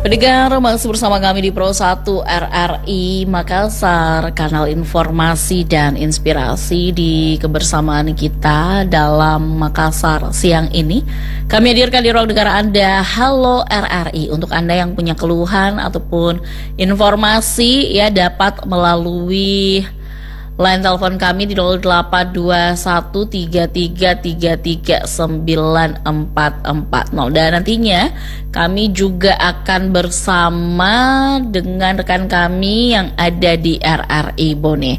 Pendengar, masih bersama kami di Pro 1 RRI Makassar, kanal informasi dan inspirasi di kebersamaan kita dalam Makassar siang ini. Kami hadirkan di ruang dengar Anda, Halo RRI. Untuk Anda yang punya keluhan ataupun informasi ya dapat melalui line telepon kami di 082133333940. Dan nantinya kami juga akan bersama dengan rekan kami yang ada di RRI Bone.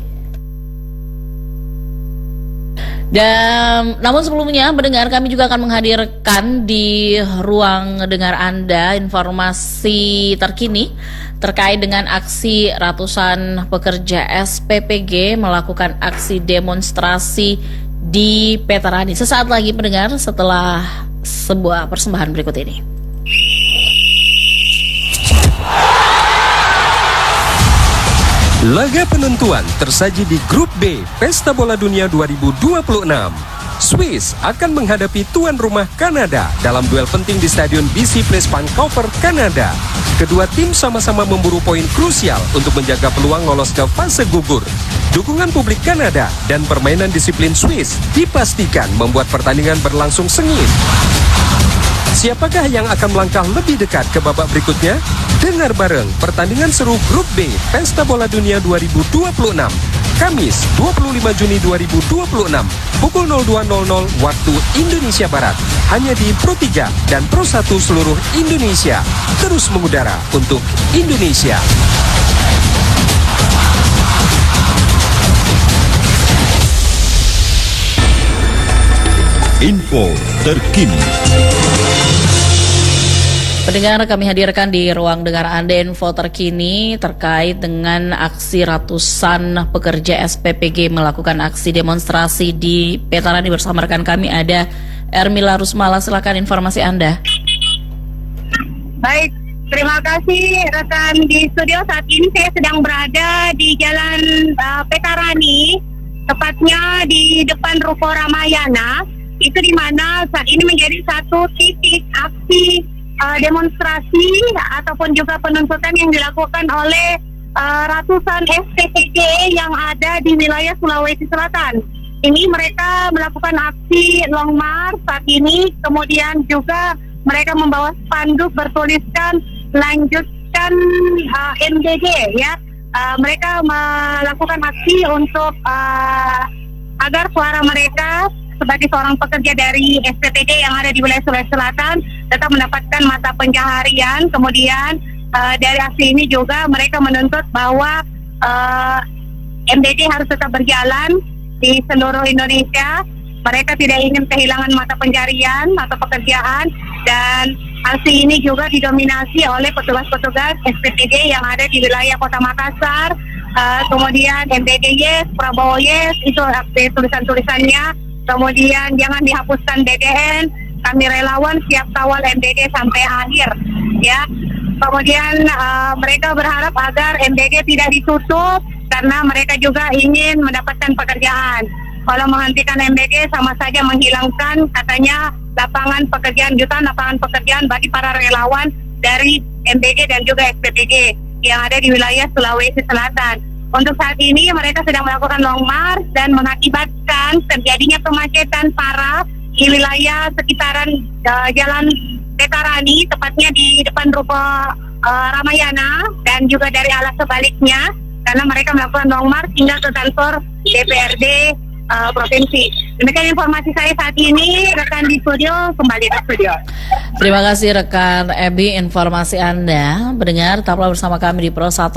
Dan namun sebelumnya mendengar, kami juga akan menghadirkan di ruang dengar Anda informasi terkini terkait dengan aksi ratusan pekerja SPPG melakukan aksi demonstrasi di Petarani. Sesaat lagi mendengar setelah sebuah persembahan berikut ini. Laga penentuan tersaji di Grup B Pesta Bola Dunia 2026. Swiss akan menghadapi tuan rumah Kanada dalam duel penting di Stadion BC Place Vancouver, Kanada. Kedua tim sama-sama memburu poin krusial untuk menjaga peluang lolos ke fase gugur. Dukungan publik Kanada dan permainan disiplin Swiss dipastikan membuat pertandingan berlangsung sengit. Siapakah yang akan melangkah lebih dekat ke babak berikutnya? Dengar bareng pertandingan seru Grup B Pesta Bola Dunia 2026, Kamis 25 Juni 2026, pukul 02.00 waktu Indonesia Barat, hanya di Pro 3 dan Pro 1 seluruh Indonesia. Terus mengudara untuk Indonesia. Info terkini. Pendengar, kami hadirkan di ruang dengar Anda info terkini terkait dengan aksi ratusan pekerja SPPG melakukan aksi demonstrasi di Petarani. Bersama rekan kami ada Ermila Rusmala. Silakan informasi Anda. Baik, terima kasih rekan di studio. Saat ini saya sedang berada di Jalan Petarani, tepatnya di depan Ruko Ramayana. Itu di mana saat ini menjadi satu titik aksi demonstrasi ataupun juga penuntutan yang dilakukan oleh ratusan SPPG yang ada di wilayah Sulawesi Selatan. Ini mereka melakukan aksi long march saat ini, kemudian juga mereka membawa spanduk bertuliskan lanjutkan MDG ya. Mereka melakukan aksi untuk agar suara mereka sebagai seorang pekerja dari SPPG yang ada di wilayah Sulawesi Selatan tetap mendapatkan mata pencaharian. Kemudian dari aksi ini juga mereka menuntut bahwa MDG harus tetap berjalan di seluruh Indonesia. Mereka tidak ingin kehilangan mata pencaharian atau pekerjaan, dan aksi ini juga didominasi oleh petugas-petugas SPPG yang ada di wilayah Kota Makassar. Kemudian MDG yes, Prabowo yes, itu aksi tulisan-tulisannya. Kemudian jangan dihapuskan BDN, kami relawan siap kawal MDG sampai akhir ya. Kemudian mereka berharap agar MDG tidak ditutup karena mereka juga ingin mendapatkan pekerjaan. Kalau menghentikan MDG sama saja menghilangkan katanya lapangan pekerjaan, jutaan lapangan pekerjaan bagi para relawan dari MDG dan juga SPPG yang ada di wilayah Sulawesi Selatan. Untuk saat ini mereka sedang melakukan long march dan mengakibatkan terjadinya kemacetan parah di wilayah sekitaran Jalan Petarani, tepatnya di depan Ruko Ramayana dan juga dari arah sebaliknya, karena mereka melakukan long march hingga ke kantor DPRD provinsi. Demikian informasi saya saat ini. Rekan di studio kembali ke studio. Terima kasih rekan Ebi informasi Anda. Mendengar, tetaplah bersama kami di Pro 1